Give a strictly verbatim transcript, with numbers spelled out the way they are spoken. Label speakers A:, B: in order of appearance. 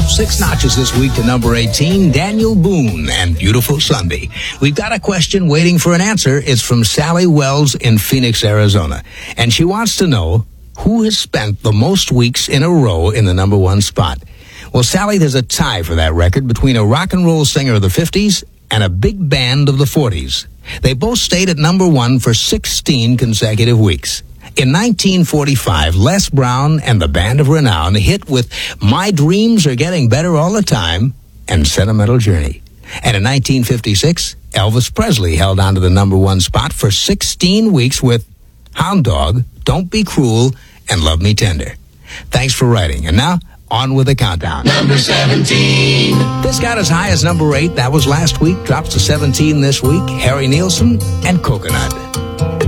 A: Six notches this week to number eighteen, Daniel Boone and Beautiful Sunday. We've got a question waiting for an answer. It's from Sally Wells in Phoenix, Arizona. And she wants to know who has spent the most weeks in a row in the number one spot. Well, Sally, there's a tie for that record between a rock and roll singer of the fifties and a big band of the forties. They both stayed at number one for sixteen consecutive weeks. In nineteen forty-five, Les Brown and the Band of Renown hit with My Dreams Are Getting Better All the Time and Sentimental Journey. And in nineteen fifty-six, Elvis Presley held on to the number one spot for sixteen weeks with Hound Dog, Don't Be Cruel, and Love Me Tender. Thanks for writing. And now, on with the countdown.
B: Number seventeen.
A: This got as high as number eight. That was last week. Drops to seventeen this week. Harry Nilsson and Coconut.